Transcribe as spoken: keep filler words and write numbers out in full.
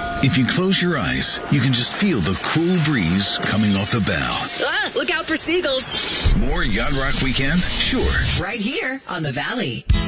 If you close your eyes, you can just feel the cool breeze coming off the bow. Ah, look out for seagulls. More Yacht Rock Weekend? Sure. Right here on the Valley.